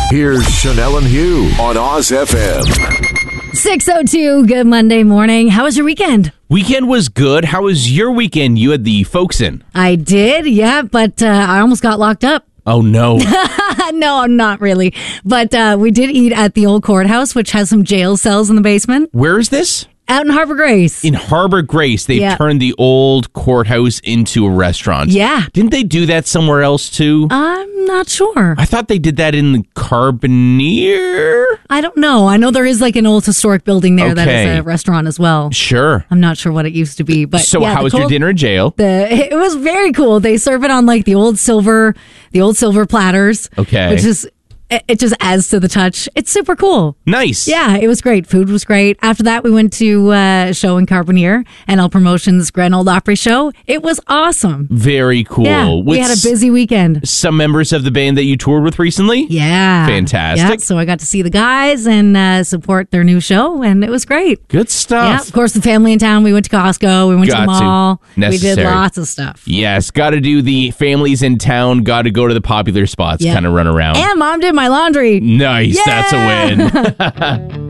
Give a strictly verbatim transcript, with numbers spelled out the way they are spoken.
Here's Chanel and Hugh on Oz F M. six oh two, good Monday morning. How was your weekend? Weekend was good. How was your weekend? You had the folks in. I did, yeah, but uh, I almost got locked up. Oh, no. No, not really. But uh, we did eat at the old courthouse, which has some jail cells in the basement. Where is this? Out in Harbor Grace. In Harbor Grace. They've Yeah. turned the old courthouse into a restaurant. Yeah. Didn't they do that somewhere else, too? I'm not sure. I thought they did that in the Carboneer. I don't know. I know there is like an old historic building there that Okay. is a restaurant as well. Sure. I'm not sure what it used to be. But So yeah, how the was your cold- dinner in jail? The, it was very cool. They serve it on like the old silver, the old silver platters. Okay. Which is, it, it just adds to the touch. It's super cool. Nice. Yeah, it was great. Food was great. After that, we went to uh, a show in Carboneer, N L Promotions Grand Old Opry show. It was awesome. Very cool. Yeah, we With had a busy weekend. some members of the band that you toured with recently? Yeah. Fantastic. Yeah, so I got to see the guys and uh, support their new show, and it was great. Good stuff. Yeah, of course, the family in town. We went to Costco. We went Got to the to. mall. We did Necessary. lots of stuff. Yes, got to do the families in town, got to go to the popular spots, Yeah. kind of run around. And Mom did my laundry. Nice, Yeah. that's a win.